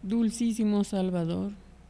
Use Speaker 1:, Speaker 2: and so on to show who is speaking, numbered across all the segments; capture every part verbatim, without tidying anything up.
Speaker 1: Dulcísimo Salvador,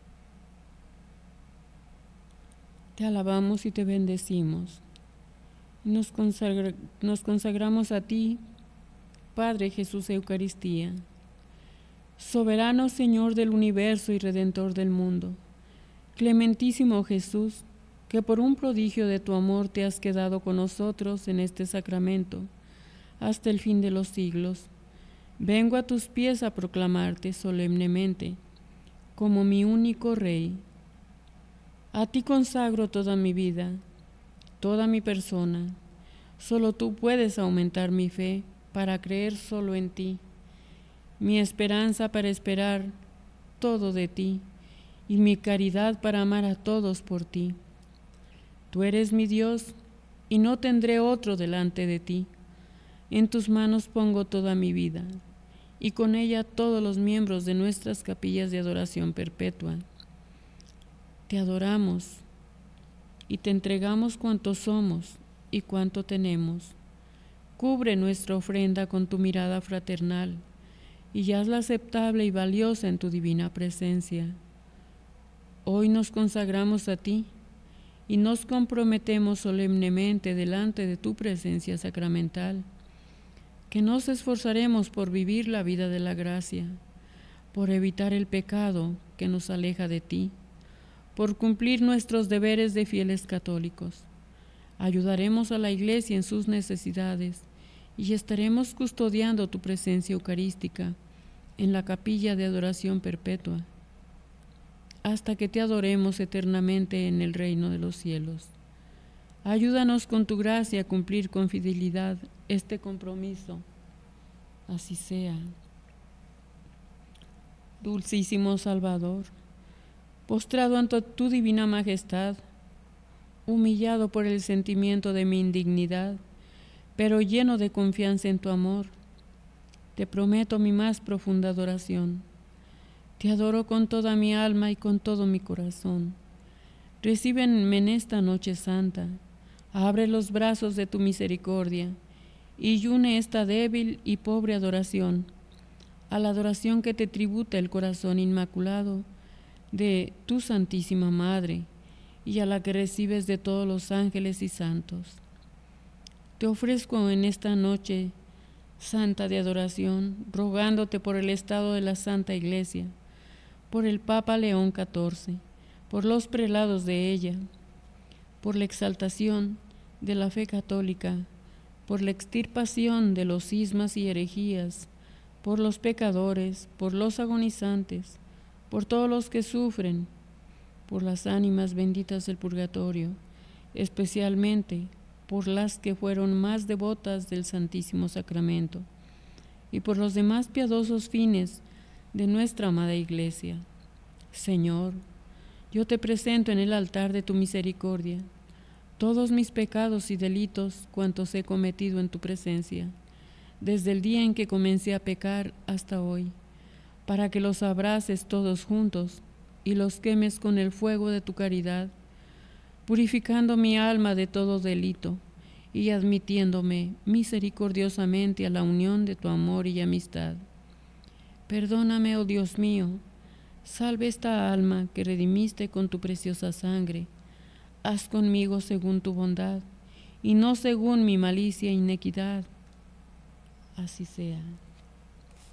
Speaker 1: te alabamos y te bendecimos. Nos, consagra, nos consagramos a ti, Padre Jesús Eucaristía, soberano Señor del universo y Redentor del mundo, clementísimo Jesús, que por un prodigio de tu amor te has quedado con nosotros en este sacramento hasta el fin de los siglos. Vengo a tus pies a proclamarte solemnemente como mi único Rey. A ti consagro toda mi vida, toda mi persona. Solo tú puedes aumentar mi fe para creer solo en ti, mi esperanza para esperar todo de ti y mi caridad para amar a todos por ti. Tú eres mi Dios y no tendré otro delante de ti. En tus manos pongo toda mi vida, y con ella todos los miembros de nuestras capillas de adoración perpetua. Te adoramos y te entregamos cuanto somos y cuanto tenemos. Cubre nuestra ofrenda con tu mirada fraternal y hazla aceptable y valiosa en tu divina presencia. Hoy nos consagramos a ti y nos comprometemos solemnemente delante de tu presencia sacramental, que nos esforzaremos por vivir la vida de la gracia, por evitar el pecado que nos aleja de ti, por cumplir nuestros deberes de fieles católicos. Ayudaremos a la Iglesia en sus necesidades y estaremos custodiando tu presencia eucarística en la capilla de adoración perpetua, hasta que te adoremos eternamente en el reino de los cielos. Ayúdanos con tu gracia a cumplir con fidelidad este compromiso. Así sea. Dulcísimo Salvador, postrado ante tu divina majestad, humillado por el sentimiento de mi indignidad, pero lleno de confianza en tu amor, te prometo mi más profunda adoración. Te adoro con toda mi alma y con todo mi corazón. Recíbeme en esta noche santa. Abre los brazos de tu misericordia y une esta débil y pobre adoración a la adoración que te tributa el corazón inmaculado de tu Santísima Madre y a la que recibes de todos los ángeles y santos. Te ofrezco en esta noche santa de adoración, rogándote por el estado de la Santa Iglesia, por el Papa León catorce, por los prelados de ella, por la exaltación de la fe católica, por la extirpación de los cismas y herejías, por los pecadores, por los agonizantes, por todos los que sufren, por las ánimas benditas del purgatorio, especialmente por las que fueron más devotas del Santísimo Sacramento, y por los demás piadosos fines de nuestra amada Iglesia. Señor, yo te presento en el altar de tu misericordia todos mis pecados y delitos cuantos he cometido en tu presencia, desde el día en que comencé a pecar hasta hoy, para que los abraces todos juntos y los quemes con el fuego de tu caridad, purificando mi alma de todo delito y admitiéndome misericordiosamente a la unión de tu amor y amistad. Perdóname, oh Dios mío, salve esta alma que redimiste con tu preciosa sangre. Haz conmigo según tu bondad y no según mi malicia e inequidad. Así sea.